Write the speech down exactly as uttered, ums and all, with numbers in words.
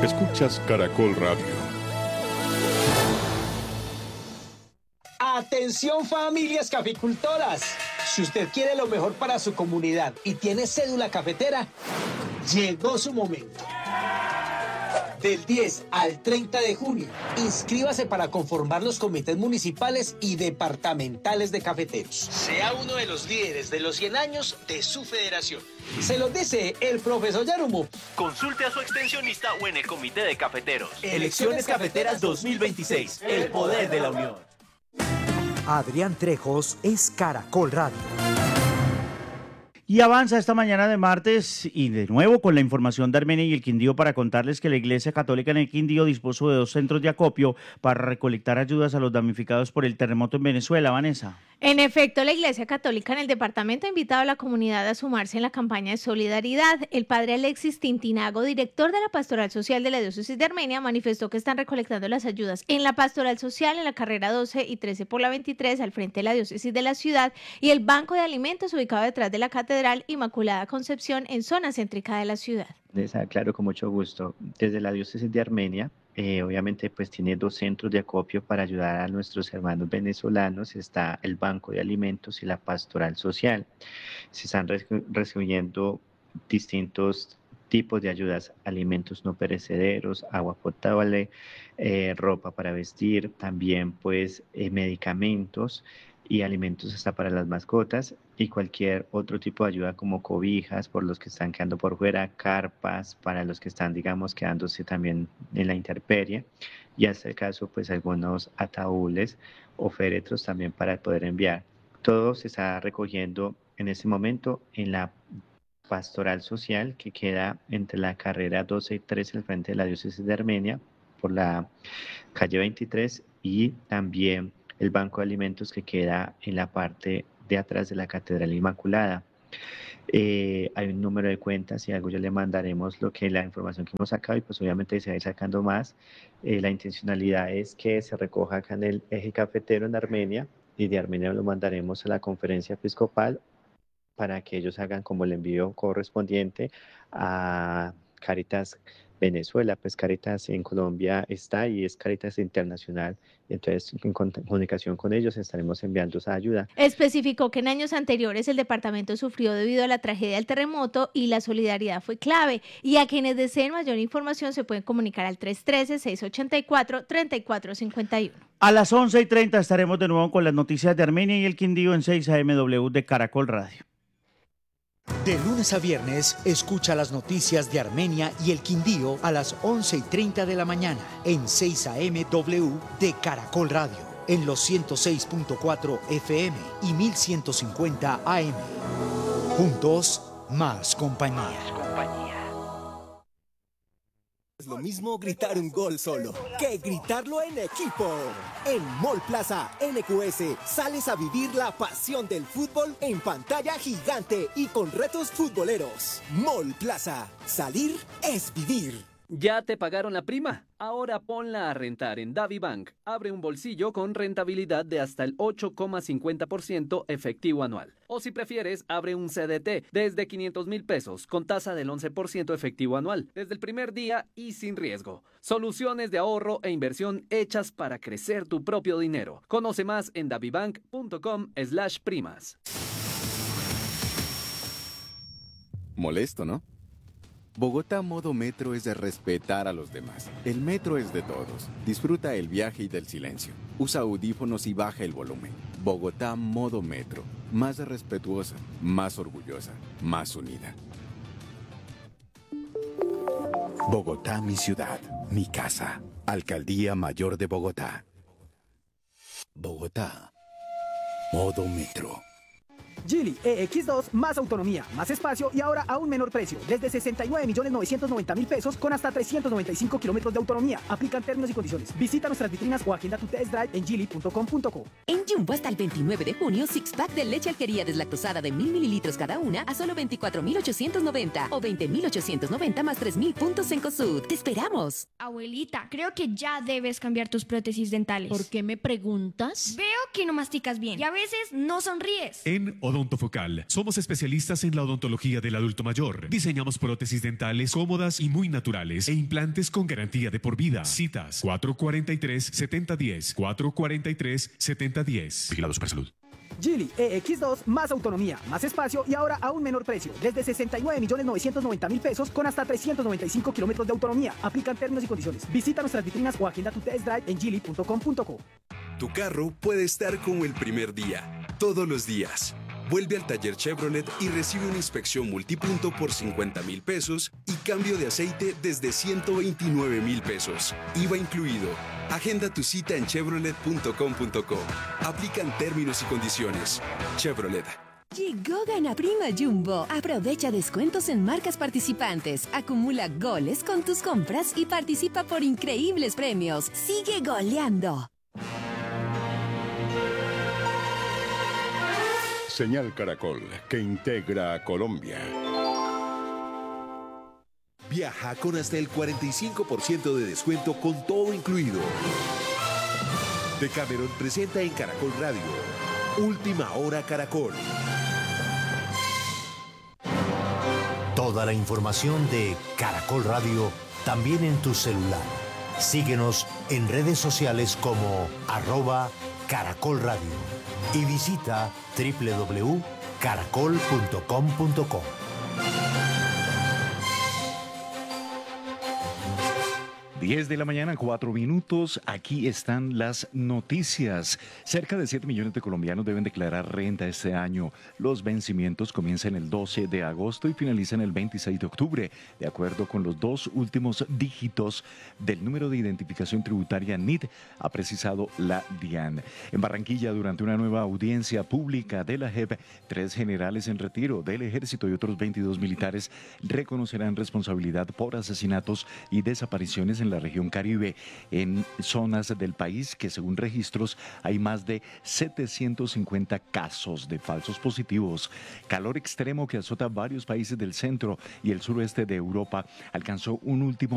Escuchas Caracol Radio. Atención familias caficultoras. Si usted quiere lo mejor para su comunidad y tiene cédula cafetera, llegó su momento. Del diez al treinta de junio, inscríbase para conformar los comités municipales y departamentales de cafeteros. Sea uno de los líderes de los cien años de su federación. Se los dice el profesor Yarumo. Consulte a su extensionista o en el comité de cafeteros. Elecciones Cafeteras dos mil veintiséis. El poder de la unión. Adrián Trejos es Caracol Radio. Y avanza esta mañana de martes y de nuevo con la información de Armenia y el Quindío para contarles que la Iglesia Católica en el Quindío dispuso de dos centros de acopio para recolectar ayudas a los damnificados por el terremoto en Venezuela. Vanessa. En efecto, la Iglesia Católica en el departamento ha invitado a la comunidad a sumarse en la campaña de solidaridad. El padre Alexis Tintinago, director de la Pastoral Social de la Diócesis de Armenia, manifestó que están recolectando las ayudas en la Pastoral Social, en la carrera doce y trece por la veintitrés, al frente de la Diócesis de la ciudad, y el Banco de Alimentos ubicado detrás de la Catedral Inmaculada Concepción en zona céntrica de la ciudad. Les aclaro con mucho gusto. Desde la Diócesis de Armenia, Eh, obviamente pues tiene dos centros de acopio para ayudar a nuestros hermanos venezolanos. Está el Banco de Alimentos y la Pastoral Social. Se están re- recibiendo distintos tipos de ayudas: alimentos no perecederos, agua potable, eh, ropa para vestir, también pues eh, medicamentos y alimentos hasta para las mascotas, y cualquier otro tipo de ayuda como cobijas por los que están quedando por fuera, carpas para los que están, digamos, quedándose también en la intemperie, y hasta el caso, pues algunos ataúdes o féretros también para poder enviar. Todo se está recogiendo en este momento en la Pastoral Social, que queda entre la carrera doce y trece al frente de la Diócesis de Armenia, por la calle veintitrés, y también el Banco de Alimentos, que queda en la parte de atrás de la Catedral Inmaculada. Eh, hay un número de cuentas y algo ya le mandaremos lo que la información que hemos sacado, y pues obviamente se va a ir sacando más. Eh, la intencionalidad es que se recoja acá en el eje cafetero en Armenia, y de Armenia lo mandaremos a la conferencia episcopal para que ellos hagan como el envío correspondiente a Cáritas Venezuela. Pues Cáritas en Colombia está y es Cáritas Internacional, entonces en comunicación con ellos estaremos enviando esa ayuda. Especificó que en años anteriores el departamento sufrió debido a la tragedia del terremoto y la solidaridad fue clave, y a quienes deseen mayor información se pueden comunicar al tres uno tres, seis ocho cuatro, tres cuatro cinco uno. A las once y treinta estaremos de nuevo con las noticias de Armenia y el Quindío en seis A M W de Caracol Radio. De lunes a viernes, escucha las noticias de Armenia y el Quindío a las once y treinta de la mañana en seis A M W de Caracol Radio, en los ciento seis punto cuatro F M y mil ciento cincuenta A M. Juntos, más compañía. Es lo mismo gritar un gol solo que gritarlo en equipo. En Mall Plaza N Q S sales a vivir la pasión del fútbol en pantalla gigante y con retos futboleros. Mall Plaza, salir es vivir. ¿Ya te pagaron la prima? Ahora ponla a rentar en DaviBank. Abre un bolsillo con rentabilidad de hasta el ocho coma cincuenta por ciento efectivo anual. O si prefieres, abre un C D T desde quinientos mil pesos con tasa del once por ciento efectivo anual, desde el primer día y sin riesgo. Soluciones de ahorro e inversión hechas para crecer tu propio dinero. Conoce más en davibank.com slash primas. Molesto, ¿no? Bogotá Modo Metro es de respetar a los demás. El metro es de todos. Disfruta el viaje y del silencio. Usa audífonos y baja el volumen. Bogotá Modo Metro. Más respetuosa, más orgullosa, más unida. Bogotá, mi ciudad, mi casa. Alcaldía Mayor de Bogotá. Bogotá Modo Metro. Geely E X dos, más autonomía, más espacio y ahora a un menor precio. Desde sesenta y nueve millones novecientos noventa mil pesos con hasta trescientos noventa y cinco kilómetros de autonomía. Aplican términos y condiciones. Visita nuestras vitrinas o agenda tu test drive en geely punto com punto co. En Jumbo hasta el veintinueve de junio, six pack de leche Alquería deslactosada de mil mililitros cada una a solo veinticuatro mil ochocientos noventa o veinte mil ochocientos noventa más tres mil puntos en Cosud. ¡Te esperamos! Abuelita, creo que ya debes cambiar tus prótesis dentales. ¿Por qué me preguntas? Veo que no masticas bien y a veces no sonríes. En Odontofocal. Somos especialistas en la odontología del adulto mayor. Diseñamos prótesis dentales cómodas y muy naturales e implantes con garantía de por vida. Citas cuatro cuatro tres, siete cero uno cero, cuatro cuatro tres, siete cero uno cero. Vigilado Supersalud. Geely E X dos, más autonomía, más espacio y ahora a un menor precio. Desde sesenta y nueve millones novecientos noventa mil pesos con hasta trescientos noventa y cinco kilómetros de autonomía. Aplican términos y condiciones. Visita nuestras vitrinas o agenda tu test drive en geely punto com punto co. Tu carro puede estar como el primer día, todos los días. Vuelve al taller Chevrolet y recibe una inspección multipunto por cincuenta mil pesos y cambio de aceite desde ciento veintinueve mil pesos. I V A incluido. Agenda tu cita en chevrolet punto com punto co. Aplican términos y condiciones. Chevrolet. Llegó Gana Prima Jumbo. Aprovecha descuentos en marcas participantes. Acumula goles con tus compras y participa por increíbles premios. Sigue goleando. Señal Caracol, que integra a Colombia. Viaja con hasta el cuarenta y cinco por ciento de descuento con todo incluido. Decameron presenta en Caracol Radio. Última Hora Caracol. Toda la información de Caracol Radio también en tu celular. Síguenos en redes sociales como arroba Caracol Radio y visita doble u doble u doble u punto caracol punto com punto co. diez de la mañana, cuatro minutos. Aquí están las noticias. Cerca de siete millones de colombianos deben declarar renta este año. Los vencimientos comienzan el doce de agosto y finalizan el veintiséis de octubre, de acuerdo con los dos últimos dígitos del número de identificación tributaria N I T, ha precisado la DIAN. En Barranquilla, durante una nueva audiencia pública de la J E P, tres generales en retiro del Ejército y otros veintidós militares reconocerán responsabilidad por asesinatos y desapariciones en la región Caribe, en zonas del país que según registros hay más de setecientos cincuenta casos de falsos positivos. Calor extremo que azota varios países del centro y el suroeste de Europa alcanzó un último